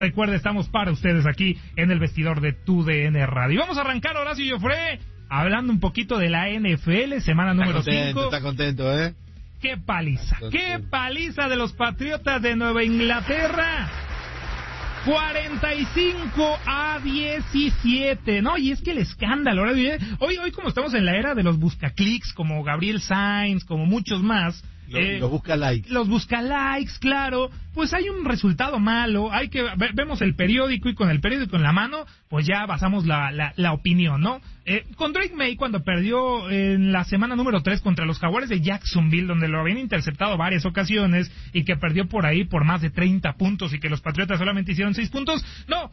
Recuerde, estamos para ustedes aquí en el vestidor de TUDN Radio. Y vamos a arrancar, Horacio y Joffre, hablando un poquito de la NFL, semana número 5. Está contento, ¿eh? ¡Qué paliza! ¡Qué paliza de los Patriotas de Nueva Inglaterra! 45-17, ¿no? Y es que el escándalo, hoy como estamos en la era de los buscaclics, como Gabriel Sainz, como muchos más, los busca likes. Los busca likes, claro. Pues hay un resultado malo. Hay que vemos el periódico y con el periódico en la mano, pues ya basamos la opinión, ¿no? Con Drake May, cuando perdió en la semana número 3 contra los Jaguares de Jacksonville, donde lo habían interceptado varias ocasiones y que perdió por ahí por más de 30 puntos y que los Patriotas solamente hicieron 6 puntos. No.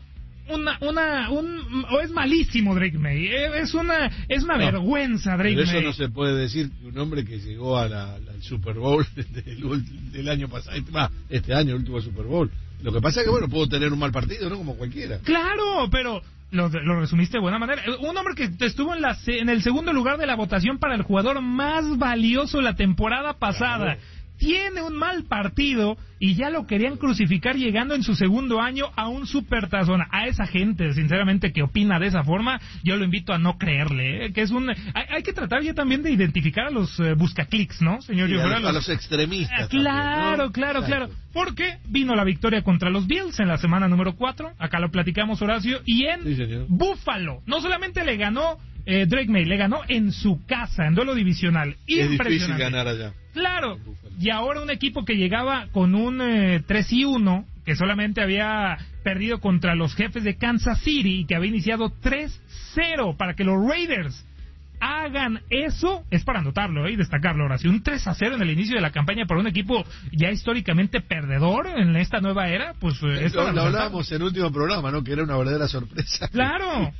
Es malísimo Drake May, es una vergüenza Drake May. Eso no se puede decir que un hombre que llegó al Super Bowl del año pasado, este año, el último Super Bowl. Lo que pasa es que, bueno, puedo tener un mal partido, ¿no? Como cualquiera. Claro, pero lo resumiste de buena manera. Un hombre que estuvo en el segundo lugar de la votación para el jugador más valioso la temporada pasada. Claro. Tiene un mal partido y ya lo querían crucificar llegando en su segundo año a un supertazón. A esa gente, sinceramente, que opina de esa forma, yo lo invito a no creerle, que es hay que tratar ya también de identificar a los buscaclics, ¿no, señor? Sí, a los extremistas. Claro, también, ¿no? Claro. Porque vino la victoria contra los Bills en la semana número 4, acá lo platicamos, Horacio, y en Buffalo, no solamente le ganó Drake May, le ganó en su casa, en duelo divisional. Es difícil ganar allá. Claro, y ahora un equipo que llegaba con un 3-1, que solamente había perdido contra los Jefes de Kansas City y que había iniciado 3-0, para que los Raiders hagan eso, es para anotarlo y destacarlo ahora. Si un 3-0 en el inicio de la campaña para un equipo ya históricamente perdedor en esta nueva era, pues lo hablábamos en el último programa, ¿no? Que era una verdadera sorpresa. Claro.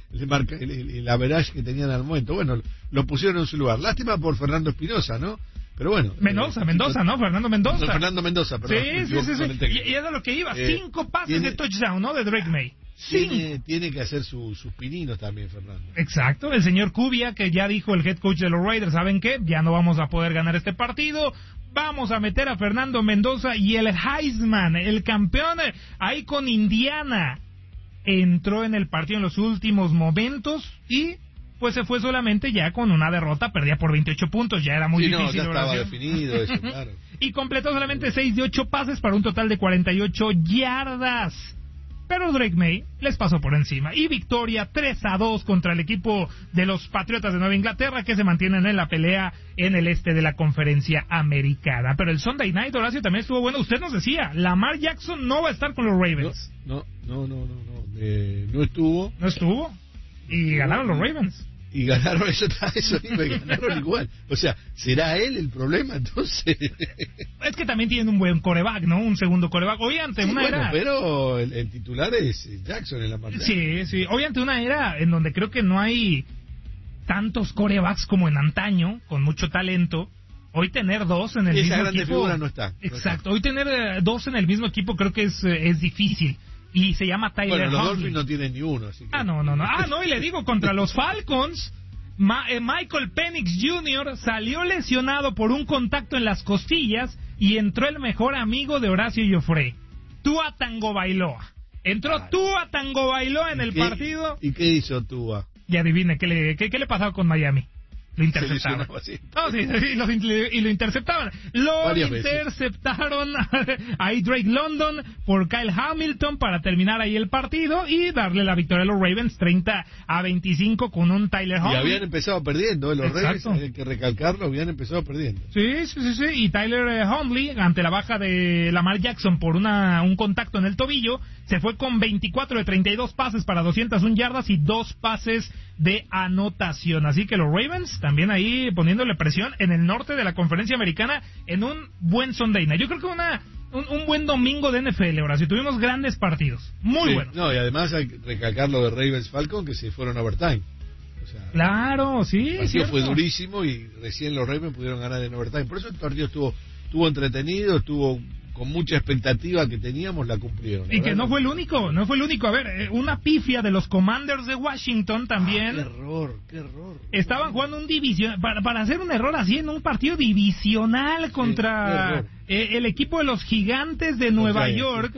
El average que tenían al momento. Bueno, lo pusieron en su lugar. Lástima por Fernando Espinosa, ¿no? Pero bueno. Mendoza, ¿no? Fernando Mendoza. No, Fernando Mendoza, perdón. Sí. Y es de lo que iba. 5 pases de touchdown, ¿no? De Drake May. Tiene que hacer sus pininos también, Fernando. Exacto, el señor Cubia, que ya dijo el head coach de los Raiders, ¿saben qué? Ya no vamos a poder ganar este partido, vamos a meter a Fernando Mendoza, y el Heisman, el campeón, ahí con Indiana, entró en el partido en los últimos momentos y pues se fue solamente ya con una derrota, perdía por 28 puntos, ya era muy difícil. Ya estaba definido eso, claro. Y completó solamente 6 de 8 pases para un total de 48 yardas. Pero Drake May les pasó por encima. Y victoria 3-2 contra el equipo de los Patriotas de Nueva Inglaterra, que se mantienen en la pelea en el este de la Conferencia Americana. Pero el Sunday Night, Horacio, también estuvo bueno. Usted nos decía, Lamar Jackson no va a estar con los Ravens. No estuvo. No estuvo. Y ganaron los Ravens. Y ganaron, eso ganaron igual. O sea, ¿será él el problema entonces? Es que también tienen un buen coreback, ¿no? Un segundo coreback. Hoy ante una era... Pero el titular es Jackson en la partida. Sí. Hoy ante una era en donde creo que no hay tantos corebacks como en antaño, con mucho talento. Hoy tener dos en el mismo equipo... Esa grande figura no está. Exacto. Hoy tener dos en el mismo equipo creo que es difícil. Y se llama Tyler Huntley. Bueno, los Dolphins no tienen ni uno. Así que... No, y le digo, contra los Falcons, Michael Penix Jr. salió lesionado por un contacto en las costillas y entró el mejor amigo de Horacio Joffre, Tua Tagovailoa. Entró Tua Tagovailoa en el partido. ¿Y qué hizo Tua? Y adivine, ¿qué le pasaba con Miami? Lo interceptaban. Y lo interceptaban. Lo interceptaron ahí Drake London por Kyle Hamilton para terminar ahí el partido y darle la victoria a los Ravens 30-25 con un Tyler Huntley. Y habían empezado perdiendo, los Ravens, hay que recalcarlo, habían empezado perdiendo. Sí. Y Tyler Huntley, ante la baja de Lamar Jackson por un contacto en el tobillo, se fue con 24 de 32 pases para 201 yardas y 2 pases de anotación. Así que los Ravens también ahí poniéndole presión en el norte de la Conferencia Americana en un buen Sunday Night. Yo creo que un buen domingo de NFL, ahora. Si tuvimos grandes partidos, muy buenos. No, y además hay que recalcar lo de Ravens Falcon, que se fueron a overtime. O sea, claro, sí. El partido fue durísimo y recién los Ravens pudieron ganar en overtime. Por eso el partido estuvo entretenido, estuvo con mucha expectativa que teníamos, la cumplieron. Y que no fue el único. A ver, una pifia de los Commanders de Washington también. Qué error. Estaban jugando un división, para hacer un error así en un partido divisional contra el equipo de los Gigantes de Nueva York.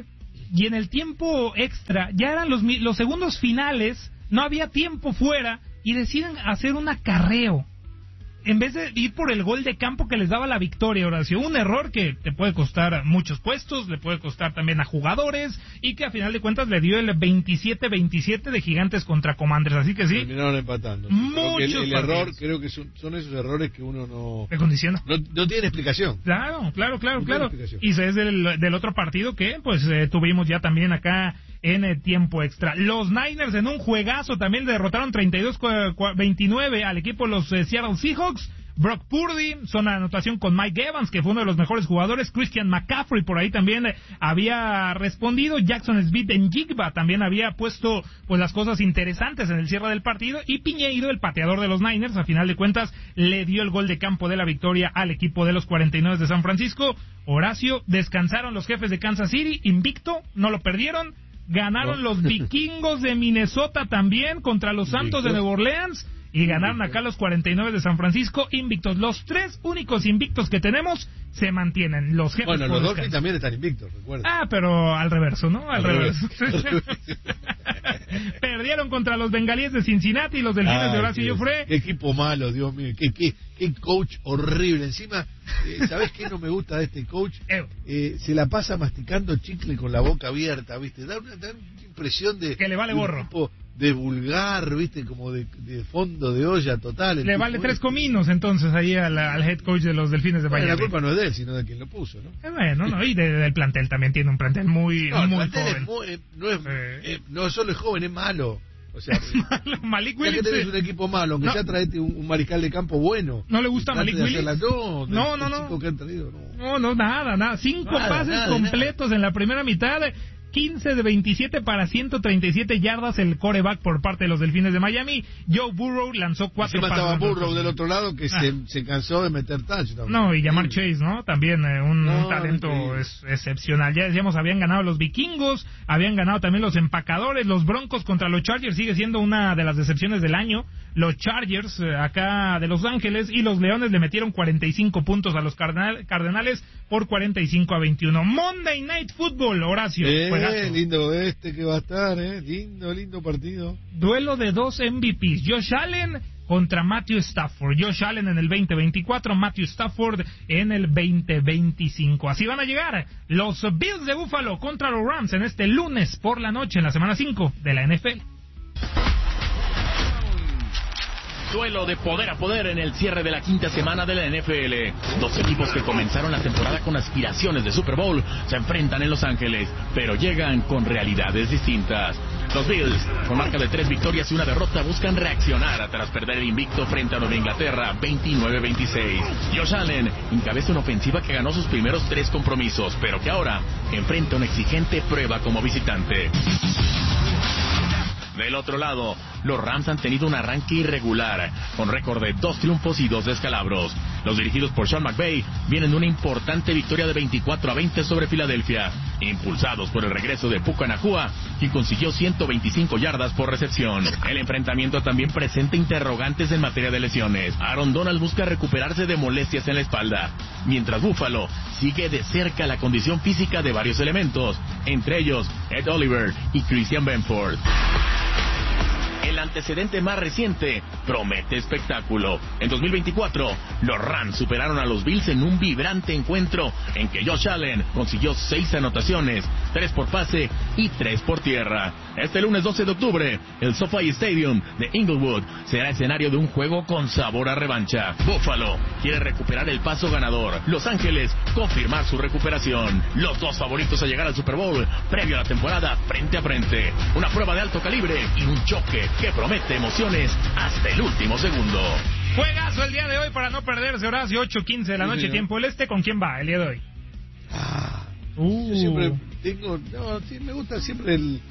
y en el tiempo extra, ya eran los segundos finales, no había tiempo fuera, y deciden hacer un acarreo. En vez de ir por el gol de campo que les daba la victoria, Horacio. Un error que te puede costar muchos puestos, le puede costar también a jugadores, y que a final de cuentas le dio el 27-27 de Gigantes contra Commanders. Así que sí. Terminaron empatando. El error, creo que son esos errores que uno no... Te condiciona. No tiene explicación. Claro. Y es del otro partido que pues tuvimos ya también acá en tiempo extra. Los Niners en un juegazo también derrotaron 32-29 al equipo de los Seattle Seahawks. Brock Purdy, zona de anotación con Mike Evans, que fue uno de los mejores jugadores. Christian McCaffrey por ahí también había respondido. Jackson Smith-Njigba también había puesto pues las cosas interesantes en el cierre del partido. Y Piñeiro, el pateador de los Niners, a final de cuentas le dio el gol de campo de la victoria al equipo de los 49 de San Francisco. Horacio, descansaron los Jefes de Kansas City, invicto, no lo perdieron. Ganaron los Vikingos de Minnesota también contra los Santos de Nueva Orleans. Y ganaron acá los 49 de San Francisco, invictos. Los tres únicos invictos que tenemos se mantienen. Los Jefes. Bueno, los Dolphins también están invictos, recuerda. Pero al reverso, ¿no? Al reverso. Perdieron contra los Bengalíes de Cincinnati y los Delfines de Horacio Joffre. Qué equipo malo, Dios mío. Qué coach horrible. Encima, ¿sabes qué no me gusta de este coach? Se la pasa masticando chicle con la boca abierta, ¿viste? Da una impresión de... Que le vale gorro. De vulgar, viste, como de fondo de olla total. Le vale 3 cominos entonces ahí al head coach de los Delfines de Miami. La culpa no es de él, sino de quien lo puso, ¿no? Bueno, no, y del plantel también tiene un plantel muy joven. No solo es joven, es malo. O sea, Malik ya Willis. que tenés un equipo malo, aunque ya traete un mariscal de campo bueno. ¿No le gusta Malik Willis? No. Que han traído, no, nada. 5 pases completos en la primera mitad. 15 de 27 para 137 yardas el quarterback por parte de los Delfines de Miami. Joe Burrow lanzó 4 pases. Estaba Burrow del otro lado que se cansó de meter touchdown. No, y Jamar Chase, ¿no? También un talento excepcional. Ya decíamos, habían ganado los Vikingos, habían ganado también los Empacadores, los Broncos contra los Chargers, sigue siendo una de las decepciones del año. Los Chargers acá de Los Ángeles, y los Leones le metieron 45 puntos a los Cardenales por 45-21. Monday Night Football, Horacio. Lindo que va a estar, lindo partido. Duelo de 2 MVPs, Josh Allen contra Matthew Stafford. Josh Allen en el 2024, Matthew Stafford en el 2025. Así van a llegar los Bills de Buffalo contra los Rams en este lunes por la noche en la semana 5 de la NFL. Duelo de poder a poder en el cierre de la quinta semana de la NFL. Dos equipos que comenzaron la temporada con aspiraciones de Super Bowl se enfrentan en Los Ángeles, pero llegan con realidades distintas. Los Bills, con marca de 3 victorias y 1 derrota, buscan reaccionar tras perder el invicto frente a Nueva Inglaterra 29-26. Josh Allen encabeza una ofensiva que ganó sus primeros 3 compromisos, pero que ahora enfrenta una exigente prueba como visitante. Del otro lado, los Rams han tenido un arranque irregular, con récord de 2 triunfos y 2 descalabros. Los dirigidos por Sean McVay vienen de una importante victoria de 24-20 sobre Filadelfia, impulsados por el regreso de Puka Nacua, quien consiguió 125 yardas por recepción. El enfrentamiento también presenta interrogantes en materia de lesiones. Aaron Donald busca recuperarse de molestias en la espalda, mientras Buffalo sigue de cerca la condición física de varios elementos, entre ellos Ed Oliver y Christian Benford. El antecedente más reciente promete espectáculo. En 2024, los Rams superaron a los Bills en un vibrante encuentro en que Josh Allen consiguió 6 anotaciones, 3 por pase y 3 por tierra. Este lunes 12 de octubre, el SoFi Stadium de Inglewood será escenario de un juego con sabor a revancha. Buffalo quiere recuperar el paso ganador. Los Ángeles confirmar su recuperación. Los dos favoritos a llegar al Super Bowl previo a la temporada frente a frente. Una prueba de alto calibre y un choque que promete emociones hasta el último segundo. Juegazo el día de hoy para no perderse, Horacio, 8:15 de la noche, tiempo del este. ¿Con quién va el día de hoy? Yo siempre me gusta siempre el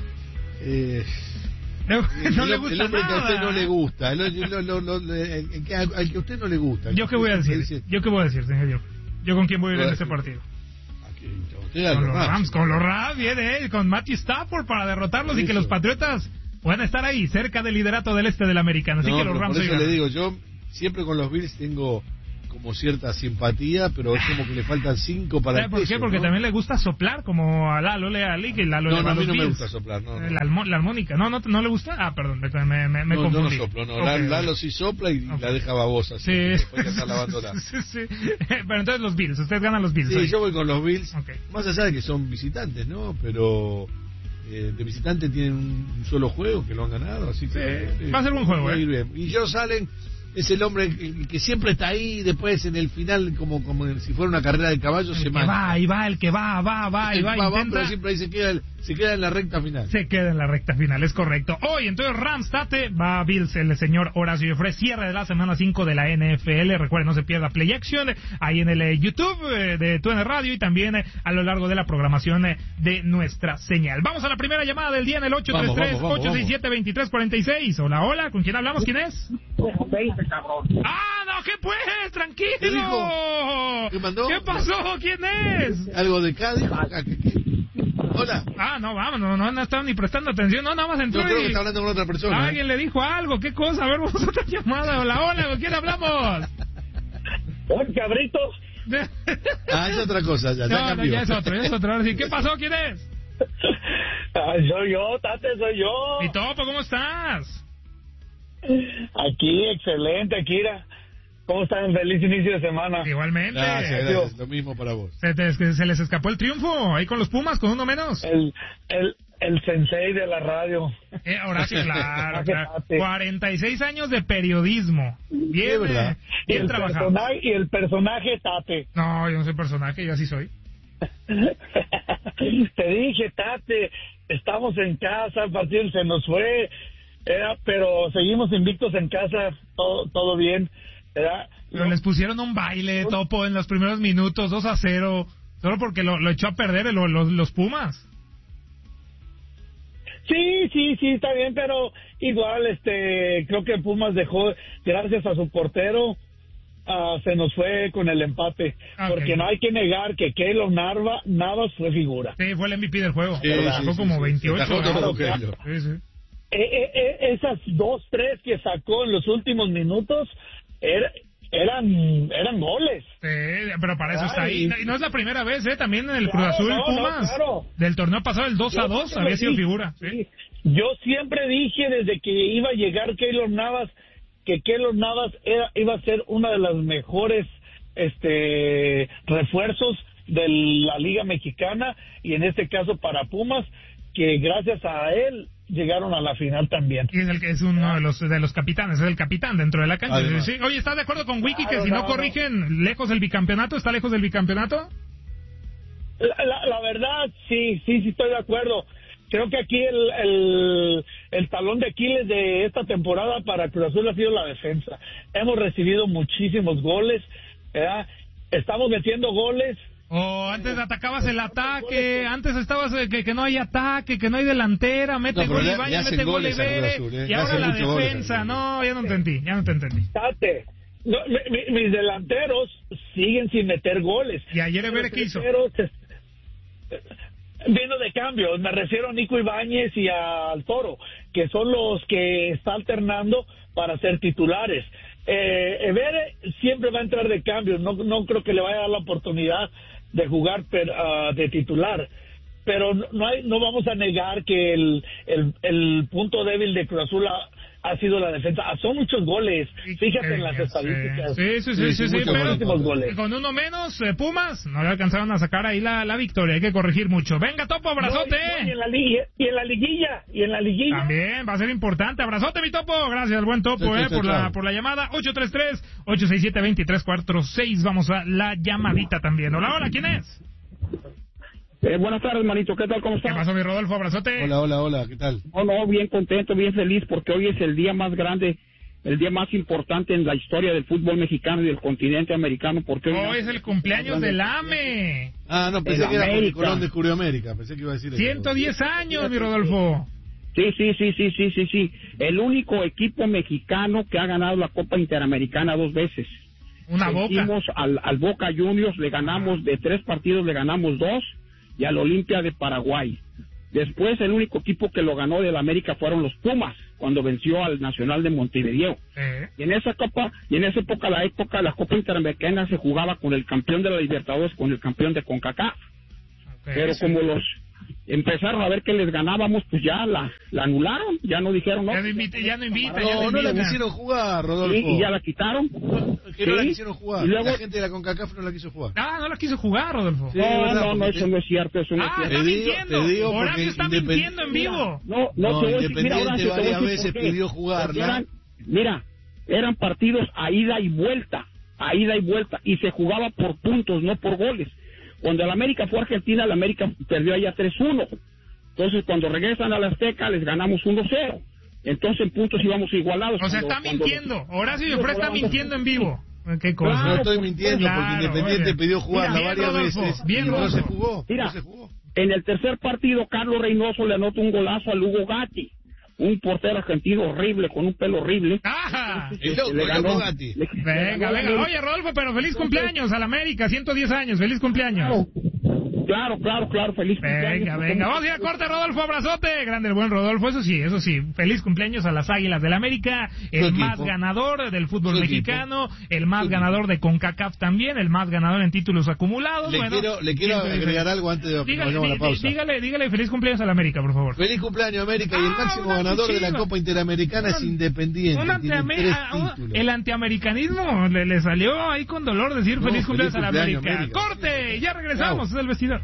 hombre que a usted no le gusta, al que a usted no le gusta. ¿Yo qué voy a decir? Señor? ¿Yo con quién voy a ir en este partido? Con los Rams, viene con Matthew Stafford para derrotarlos y que los Patriotas puedan estar ahí, cerca del liderato del este de la Americana. Así que los Rams... Por eso le digo, yo siempre con los Bills tengo como cierta simpatía, pero es como que le faltan 5 para el ¿Por qué? Porque también le gusta soplar, como a Lalo le Ali, que Lalo le va a mí los no Bills. me gusta soplar, no. La armónica, ¿no le gusta? Ah, perdón, me confundí. Yo no soplo, no. Okay. Lalo sí sopla y la deja babosa. Sí. Después que está lavándola. Sí. Pero entonces los Bills, ustedes ganan los Bills. Sí, yo voy con los Bills, okay. Más allá de que son visitantes, ¿no? Pero de visitante tienen un solo juego que lo han ganado, así que va a ser un juego, Y Josh Allen es el hombre que siempre está ahí, después en el final como si fuera una carrera de caballos, se manda. El que va, intenta, pero siempre ahí se queda en la recta final. Se queda en la recta final, es correcto. Hoy entonces Rams Tate, va a Bills el señor Horacio Jeffrey, cierre de la semana 5 de la NFL. Recuerden, no se pierda Play Action ahí en el YouTube de TUDN Radio y también a lo largo de la programación de nuestra señal. Vamos a la primera llamada del día en el 833-867-2346. Hola, ¿con quién hablamos? ¿Quién es? Ah, no, ¿qué pues? Tranquilo. ¿Qué dijo? ¿Qué mandó? ¿Qué pasó? ¿Quién es? ¿Algo de Cádiz? Hola. Ah, no, vamos, no estaba ni prestando atención, no, nada más entró. Yo creo que está hablando con otra persona. Alguien le dijo algo, ¿qué cosa? A ver, vamos a otra llamada. Hola, ¿con quién hablamos? Cabritos. Es otra cosa, ya cambió. Ya es otro. Ahora sí, ¿qué pasó? ¿Quién es? Soy yo, Tate, soy yo. ¿Y Topo, cómo estás? Aquí, excelente, Akira. ¿Cómo están? Feliz inicio de semana. Igualmente. Gracias. Lo mismo para vos. Se les escapó el triunfo ahí con los Pumas, con uno menos. El sensei de la radio. Ahora sí, claro. 46 años de periodismo. Bien, ¿verdad? Bien trabajado. Y el personaje Tate. No, yo no soy personaje, yo así soy. Te dije, Tate, estamos en casa, el partido se nos fue, pero seguimos invictos en casa, todo bien. Pero les pusieron un baile, Topo, en los primeros minutos, 2-0, solo porque lo echó a perder los Pumas. Sí, está bien, pero igual, creo que Pumas dejó, gracias a su portero, se nos fue con el empate, porque no hay que negar que Keylor Navas fue figura. Sí, fue el MVP del juego, sacó como 28. Sí. Esas 2-3 que sacó en los últimos minutos eran goles. Sí, pero para eso está ahí. Y no es la primera vez, también en el Cruz Azul Pumas. Del torneo pasado, el 2-2, había sido figura. Sí. Yo siempre dije desde que iba a llegar Keylor Navas, que Keylor Navas iba a ser una de las mejores refuerzos de la Liga Mexicana, y en este caso para Pumas, que gracias a él llegaron a la final también. Y es uno de los capitanes, es el capitán dentro de la cancha. Sí. Oye, ¿estás de acuerdo con Wiki que si no corrigen, lejos del bicampeonato? ¿Está lejos del bicampeonato? La verdad, sí estoy de acuerdo. Creo que aquí el talón de Aquiles de esta temporada para Cruz Azul ha sido la defensa. Hemos recibido muchísimos goles, estamos metiendo goles. Antes atacabas el ataque, antes estabas que no hay ataque, que no hay delantera, mete gol y vaya, mete gol y vere, y ahora la defensa, ya no te entendí. Mis delanteros siguen sin meter goles. ¿Y ayer Evere qué hizo? Vino de cambio, me refiero a Nico Ibáñez y al Toro, que son los que está alternando para ser titulares. Evere siempre va a entrar de cambio, no creo que le vaya a dar la oportunidad de jugar de titular, pero no vamos a negar que el punto débil de Cruz Azul ha sido la defensa. Son muchos goles, fíjate en las estadísticas. Sí, pero goles. Con uno menos, Pumas no le alcanzaron a sacar ahí la victoria, hay que corregir mucho. Venga, Topo, abrazote. Y en la liguilla también va a ser importante. Abrazote, mi Topo. Gracias, buen Topo, por la llamada. 833-867-2346. Vamos a la llamadita también. Hola, ¿quién es? Buenas tardes, manito. ¿Qué tal? ¿Cómo estás? ¿Qué pasó, mi Rodolfo? Abrazote. Hola. ¿Qué tal? No, bien contento, bien feliz, porque hoy es el día más grande, el día más importante en la historia del fútbol mexicano y del continente americano, porque hoy es el cumpleaños del AME. No, pensé que era porque Colón descubrió América. Pensé que iba a decir 110 años, mi Rodolfo. Sí. El único equipo mexicano que ha ganado la Copa Interamericana 2 veces. Boca. Al Boca Juniors, le ganamos de 3 partidos, le ganamos 2, y al Olimpia de Paraguay. Después, el único equipo que lo ganó del América fueron los Pumas, cuando venció al Nacional de Montevideo. Y en esa época, la Copa Interamericana se jugaba con el campeón de la Libertadores, con el campeón de CONCACAF. Pero como los empezaron a ver que les ganábamos, pues ya la anularon, ya no dijeron no. Ya no invita. No la quisieron jugar, Rodolfo. Sí, y ya la quitaron. Que no la quisieron jugar. Y luego, la gente de la CONCACAF no la quiso jugar. No la quiso jugar, Rodolfo. Sí, no, eso no es cierto, eso no es cierto. Está mintiendo. Te digo Horacio está mintiendo en vivo. No, Independiente varias veces pidió jugarla. Eran partidos a ida y vuelta, y se jugaba por puntos, no por goles. Cuando el América fue a Argentina, el América perdió allá 3-1. Entonces, cuando regresan a la Azteca, les ganamos 1-0. Entonces, en puntos íbamos igualados. O sea, está mintiendo. Horacio Joffre está mintiendo en vivo. ¿Qué cosa? Claro, no estoy mintiendo, porque Independiente pidió jugarla varias veces. No se jugó. Mira, en el tercer partido, Carlos Reynoso le anotó un golazo a Lugo Gatti, un portero argentino horrible, con un pelo horrible. ¡Ajá! Le ganó Gatti. Venga. Oye, Rodolfo, pero feliz cumpleaños al América, 110 años, feliz cumpleaños. Claro, feliz cumpleaños. Venga, vamos a ir a corte, Rodolfo, abrazote. Grande el buen Rodolfo, eso sí, feliz cumpleaños a las Águilas del América, el más ganador del fútbol mexicano, el más ganador de CONCACAF también, el más ganador en títulos acumulados. Le quiero agregar algo antes de que vayamos a la pausa. Dígale feliz cumpleaños a la América, por favor. Feliz cumpleaños, América, y el máximo ganador de la Copa Interamericana es Independiente. El antiamericanismo le salió ahí con dolor decir feliz cumpleaños a la América. Corte, ya regresamos, es el vestidor.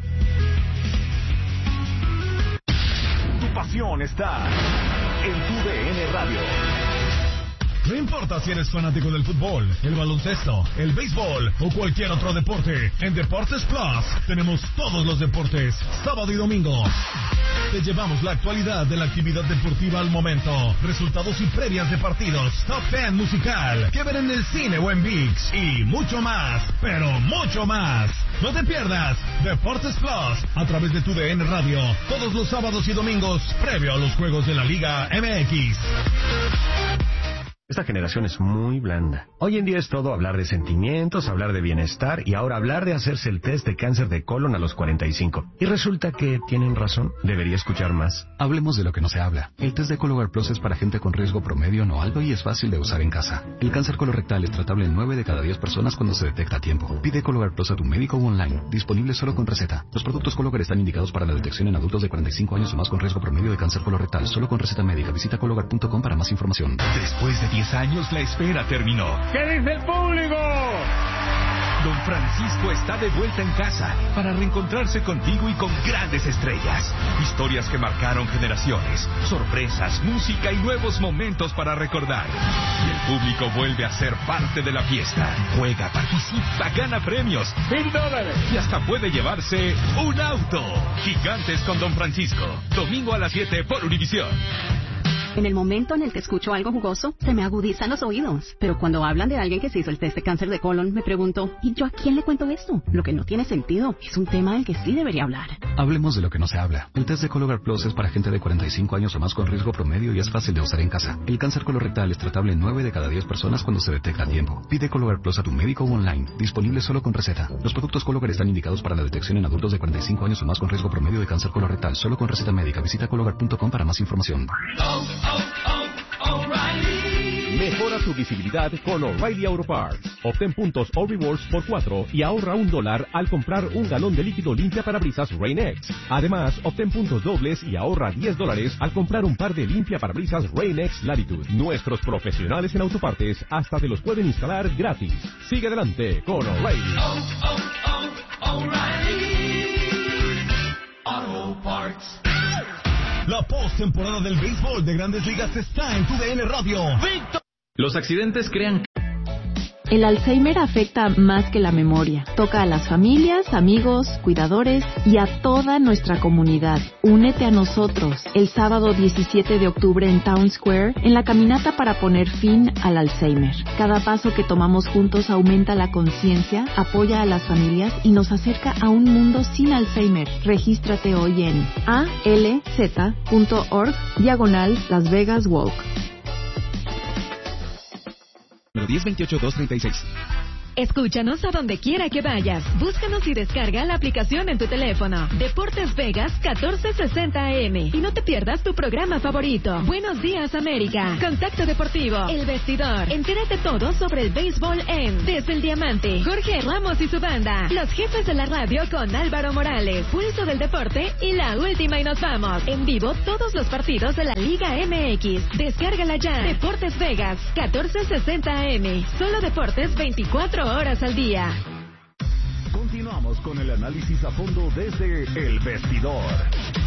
Tu pasión está en tu DN Radio. No importa si eres fanático del fútbol, el baloncesto, el béisbol o cualquier otro deporte, en Deportes Plus tenemos todos los deportes, sábado y domingo. Te llevamos la actualidad de la actividad deportiva al momento, resultados y previas de partidos, top 10 musical, que ver en el cine o en ViX, y mucho más, pero mucho más. No te pierdas Deportes Plus a través de tu DN Radio, todos los sábados y domingos, previo a los juegos de la Liga MX. Esta generación es muy blanda. Hoy en día es todo hablar de sentimientos, hablar de bienestar y ahora hablar de hacerse el test de cáncer de colon a los 45. Y resulta que tienen razón. Debería escuchar más. Hablemos de lo que no se habla. El test de Cologuard Plus es para gente con riesgo promedio no alto y es fácil de usar en casa. El cáncer colorectal es tratable en 9 de cada 10 personas cuando se detecta a tiempo. Pide Cologuard Plus a tu médico o online. Disponible solo con receta. Los productos Cologuard están indicados para la detección en adultos de 45 años o más con riesgo promedio de cáncer colorectal. Solo con receta médica. Visita Cologuard.com para más información. Después de 10 años la espera terminó. ¿Qué dice el público? Don Francisco está de vuelta en casa para reencontrarse contigo y con grandes estrellas. Historias que marcaron generaciones, sorpresas, música y nuevos momentos para recordar. Y el público vuelve a ser parte de la fiesta. Juega, participa, gana premios, $1000 y hasta puede llevarse un auto. Gigantes con Don Francisco. Domingo a las 7 por Univisión. En el momento en el que escucho algo jugoso, se me agudizan los oídos. Pero cuando hablan de alguien que se hizo el test de cáncer de colon, me pregunto, ¿y yo a quién le cuento esto? Lo que no tiene sentido. Es un tema del que sí debería hablar. Hablemos de lo que no se habla. El test de Cologuard Plus es para gente de 45 años o más con riesgo promedio y es fácil de usar en casa. El cáncer colorectal es tratable en 9 de cada 10 personas cuando se detecta a tiempo. Pide Cologuard Plus a tu médico o online. Disponible solo con receta. Los productos Cologuard están indicados para la detección en adultos de 45 años o más con riesgo promedio de cáncer colorectal. Solo con receta médica. Visita Cologuard.com para más información. Mejora tu visibilidad con O'Reilly Auto Parts. Obtén puntos o rewards por 4 y ahorra $1 al comprar un galón de líquido limpia parabrisas Rain-X. Además, obtén puntos dobles y ahorra $10 al comprar un par de limpia parabrisas Rain-X Latitude. Nuestros profesionales en autopartes hasta te los pueden instalar gratis. Sigue adelante con O'Reilly. Auto Parts. La postemporada del béisbol de Grandes Ligas está en tu DN Radio. ¡Víctor! Los accidentes crean... El Alzheimer afecta más que la memoria. Toca a las familias, amigos, cuidadores y a toda nuestra comunidad. Únete a nosotros el sábado 17 de octubre en Town Square en la caminata para poner fin al Alzheimer. Cada paso que tomamos juntos aumenta la conciencia, apoya a las familias y nos acerca a un mundo sin Alzheimer. Regístrate hoy en alz.org/Las Vegas Walk. 1028-236. Escúchanos a donde quiera que vayas. Búscanos y descarga la aplicación en tu teléfono. Deportes Vegas 1460 AM. Y no te pierdas tu programa favorito. Buenos días, América. Contacto Deportivo. El Vestidor. Entérate todo sobre el béisbol en Desde el Diamante. Jorge Ramos y su banda. Los jefes de la radio con Álvaro Morales. Pulso del deporte y la última y nos vamos. En vivo todos los partidos de la Liga MX. Descárgala ya. Deportes Vegas 1460 AM. Solo deportes 24 horas al día. Continuamos con el análisis a fondo desde El Vestidor.